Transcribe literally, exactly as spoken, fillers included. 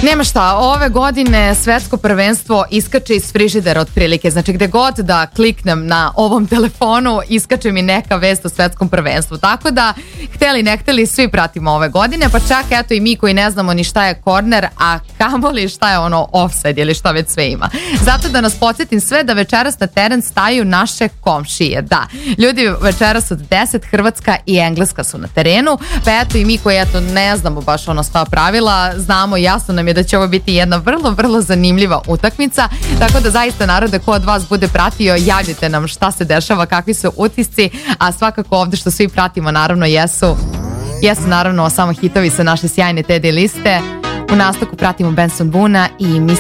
Nema šta, ove godine svetsko prvenstvo iskače iz frižidera otprilike, znači gde god da kliknem na ovom telefonu iskače mi neka vest o svetskom prvenstvu, tako da hteli ne hteli svi pratimo ove godine, pa čak eto i mi koji ne znamo ni šta je korner, a kamoli šta je ono ofsajd ili šta već sve ima. Zato da nas podsjetim sve da večeras na teren staju naše komšije, da, ljudi večeras od deset Hrvatska i Engleska su na terenu, pa eto i mi koji eto ne znamo baš ono sva pravila, znamo, jasno nam je da će ovo biti jedna vrlo, vrlo zanimljiva utakmica, tako da zaista narode ko od vas bude pratio, javite nam šta se dešava, kakvi su utisci, a svakako ovde što svi pratimo naravno jesu, jesu naravno samo hitovi sa naše sjajne T D liste. U nastavku pratimo Benson Boona i mister